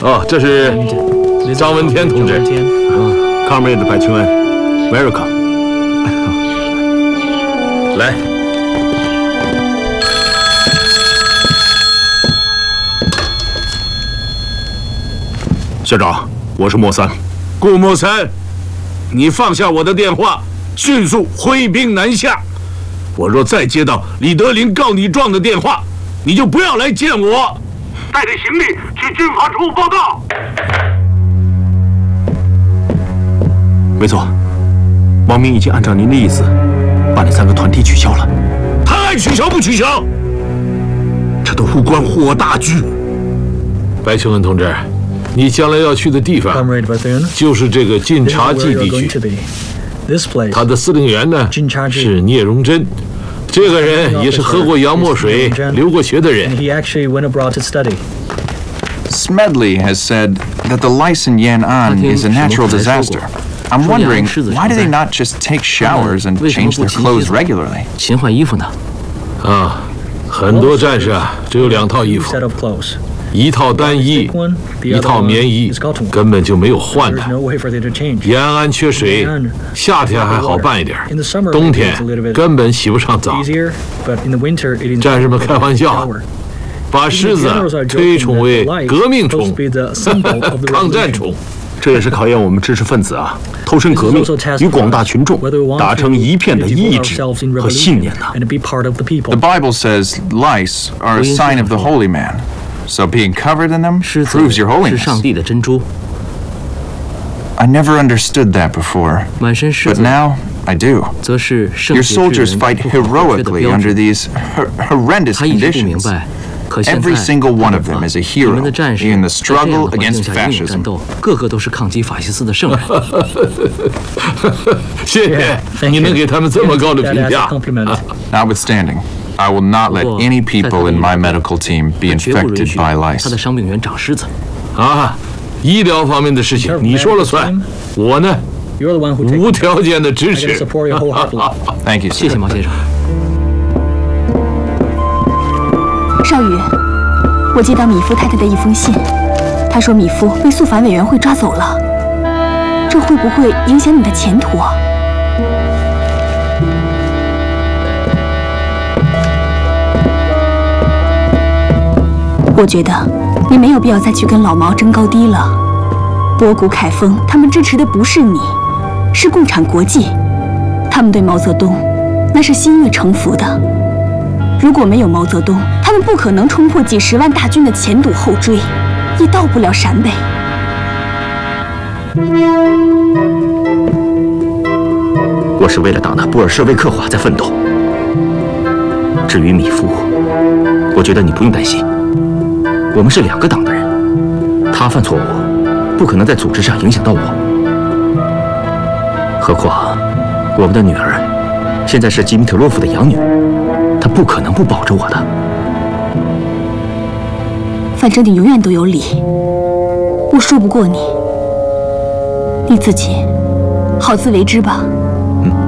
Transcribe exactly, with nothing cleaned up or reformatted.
哦，这是张文天同志。 嗯 ，Comrade 白求恩 ，Welcome。 来。 校长，我是莫三。 顾莫三，你放下我的电话，迅速挥兵南下。我若再接到李德林告你状的电话，你就不要来见我。带着行李去军法处报告。 没错，王明已经按照您的意思，把那三个团体取消了。 他爱取消不取消， 这都无关乎我大局。 白求恩同志。 你将来要去的地方，就是这个晋察冀地区。他的司令员呢是聂荣臻，这个人也是喝过洋墨水、留过学的人。 Smedley has said that the lice in Yan'an is a natural disaster. I'm wondering why do they not just take showers and change their clothes regularly? 勤换衣服呢？ 啊，很多战士啊，只有两套衣服。 一套单衣，一套棉衣，根本就没有换的。延安缺水，夏天还好办一点，冬天根本洗不上澡。战士们开玩笑，把狮子推崇为革命虫、抗战虫， 这也是考验我们知识分子啊，投身革命，与广大群众达成一片的意志和信念呐。 The Bible says lice are a sign of the holy man. So being covered in them proves your holiness. 是上帝的珍珠。 I never understood that before, but now I do. Your soldiers fight heroically under these horrendous conditions. Every single one of them is a hero in the struggle against fascism. 个个都是抗击法西斯的圣人。 谢谢，你能给他们这么高的评价。 Notwithstanding. I will not let any people in my medical team be infected by lice. 他的伤病员长虱子。 啊，医疗方面的事情你说了算，我呢，无条件的支持。 Thank you, sir. 谢谢毛先生。 少宇，我接到米夫太太的一封信，她说米夫被肃反委员会抓走了，这会不会影响你的前途啊？ 我觉得你没有必要再去跟老毛争高低了。博古、凯丰他们支持的不是你，是共产国际。他们对毛泽东那是心悦诚服的。如果没有毛泽东，他们不可能冲破几十万大军的前堵后追，也到不了陕北。 我是为了党的布尔什维克化在奋斗。至于米夫，我觉得你不用担心。 我们是两个党的人，他犯错误，不可能在组织上影响到我。何况，我们的女儿现在是吉米特洛夫的养女，她不可能不保着我的。 反正你永远都有理，我说不过你，你自己好自为之吧。